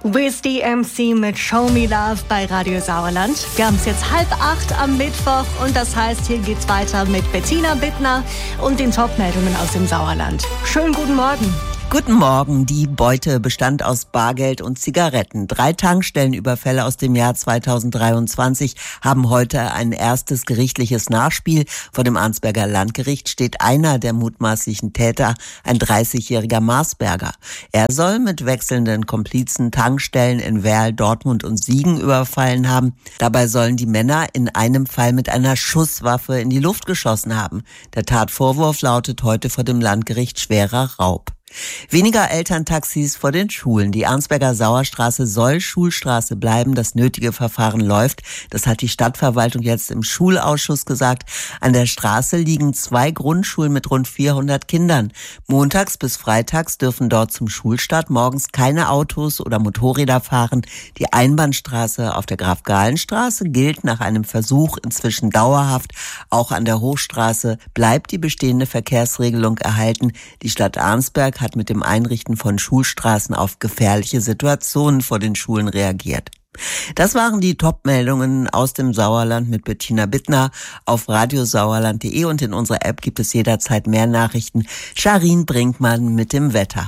With DMC mit Show Me Love bei Radio Sauerland. Wir haben es jetzt 7:30 am Mittwoch und das heißt, hier geht's weiter mit Bettina Bittner und den Top-Meldungen aus dem Sauerland. Schönen guten Morgen. Guten Morgen. Die Beute bestand aus Bargeld und Zigaretten. 3 Tankstellenüberfälle aus dem Jahr 2023 haben heute ein erstes gerichtliches Nachspiel. Vor dem Arnsberger Landgericht steht einer der mutmaßlichen Täter, ein 30-jähriger Marsberger. Er soll mit wechselnden Komplizen Tankstellen in Werl, Dortmund und Siegen überfallen haben. Dabei sollen die Männer in einem Fall mit einer Schusswaffe in die Luft geschossen haben. Der Tatvorwurf lautet heute vor dem Landgericht schwerer Raub. Weniger Elterntaxis vor den Schulen. Die Arnsberger Sauerstraße soll Schulstraße bleiben. Das nötige Verfahren läuft. Das hat die Stadtverwaltung jetzt im Schulausschuss gesagt. An der Straße liegen 2 Grundschulen mit rund 400 Kindern. Montags bis freitags dürfen dort zum Schulstart morgens keine Autos oder Motorräder fahren. Die Einbahnstraße auf der Graf-Gahlen-Straße gilt nach einem Versuch inzwischen dauerhaft. Auch an der Hochstraße bleibt die bestehende Verkehrsregelung erhalten. Die Stadt Arnsberg hat mit dem Einrichten von Schulstraßen auf gefährliche Situationen vor den Schulen reagiert. Das waren die Top-Meldungen aus dem Sauerland mit Bettina Bittner. Auf radiosauerland.de und in unserer App gibt es jederzeit mehr Nachrichten. Sharin Brinkmann mit dem Wetter.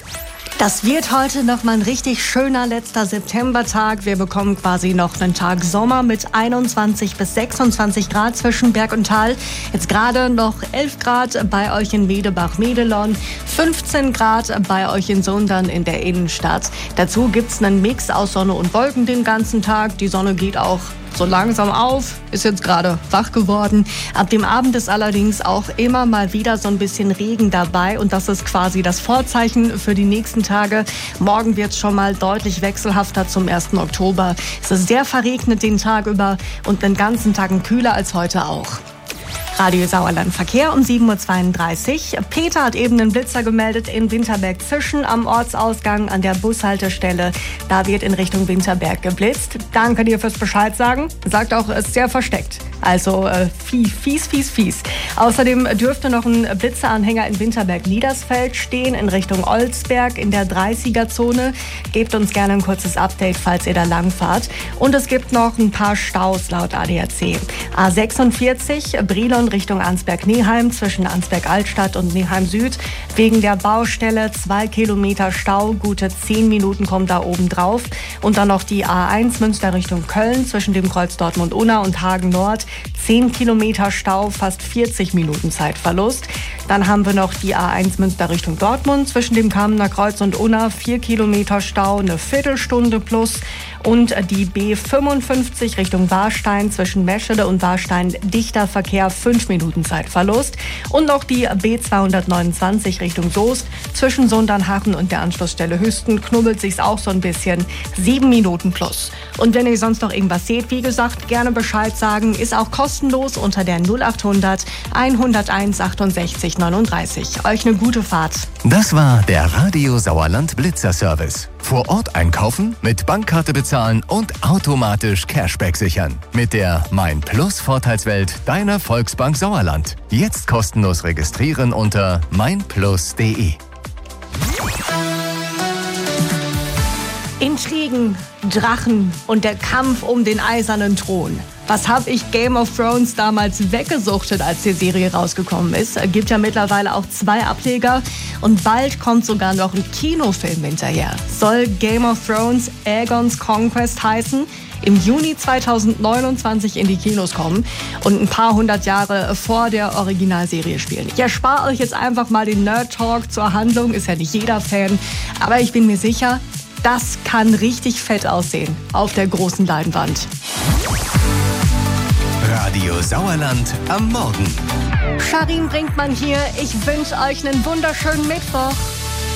Das wird heute noch mal ein richtig schöner letzter Septembertag. Wir bekommen quasi noch einen Tag Sommer mit 21 bis 26 Grad zwischen Berg und Tal. Jetzt gerade noch 11 Grad bei euch in Medebach-Medelon, 15 Grad bei euch in Sundern in der Innenstadt. Dazu gibt's einen Mix aus Sonne und Wolken den ganzen Tag. Die Sonne geht auch so langsam auf, ist jetzt gerade wach geworden. Ab dem Abend ist allerdings auch immer mal wieder so ein bisschen Regen dabei und das ist quasi das Vorzeichen für die nächsten Tage. Morgen wird es schon mal deutlich wechselhafter zum 1. Oktober. Es ist sehr verregnet den Tag über und den ganzen Tag kühler als heute auch. Radio Sauerland Verkehr um 7:32 Uhr. Peter hat eben einen Blitzer gemeldet in Winterberg-Zischen am Ortsausgang an der Bushaltestelle. Da wird in Richtung Winterberg geblitzt. Danke dir fürs Bescheid sagen. Sagt auch, es ist sehr versteckt. Also fies. Außerdem dürfte noch ein Blitzeranhänger in Winterberg-Niedersfeld stehen in Richtung Olsberg in der 30er-Zone. Gebt uns gerne ein kurzes Update, falls ihr da langfahrt. Und es gibt noch ein paar Staus laut ADAC. A46 Brilon Richtung Arnsberg-Neheim zwischen Arnsberg-Altstadt und Neheim-Süd. Wegen der Baustelle 2 Kilometer Stau, gute 10 Minuten kommen da oben drauf. Und dann noch die A1 Münster Richtung Köln zwischen dem Kreuz Dortmund-Unna und Hagen-Nord. 10 Kilometer Stau, fast 40 Minuten Zeitverlust. Dann haben wir noch die A1 Münster Richtung Dortmund zwischen dem Kamener Kreuz und Unna. 4 Kilometer Stau, eine Viertelstunde plus. Und die B55 Richtung Warstein zwischen Meschede und Warstein dichter Verkehr, 5 Minuten Zeitverlust. Und noch die B229 Richtung Soest zwischen Sundernhachen und der Anschlussstelle Hüsten knubbelt sich's auch so ein bisschen, 7 Minuten plus. Und wenn ihr sonst noch irgendwas seht, wie gesagt, gerne Bescheid sagen, ist auch kostenlos unter der 0800 101 68 39. Euch eine gute Fahrt. Das war der Radio Sauerland Blitzer Service. Vor Ort einkaufen, mit Bankkarte bezahlen und automatisch Cashback sichern. Mit der Mein Plus Vorteilswelt deiner Volksbank Sauerland. Jetzt kostenlos registrieren unter meinplus.de. Intrigen, Drachen und der Kampf um den eisernen Thron. Was habe ich Game of Thrones damals weggesuchtet, als die Serie rausgekommen ist? Gibt ja mittlerweile auch 2 Ableger und bald kommt sogar noch ein Kinofilm hinterher. Soll Game of Thrones Aegon's Conquest heißen? Im Juni 2029 in die Kinos kommen und ein paar 100 Jahre vor der Originalserie spielen. Ich erspare euch jetzt einfach mal den Nerd-Talk zur Handlung, ist ja nicht jeder Fan, aber ich bin mir sicher, das kann richtig fett aussehen auf der großen Leinwand. Radio Sauerland am Morgen. Sharin Brinkmann hier. Ich wünsche euch einen wunderschönen Mittwoch.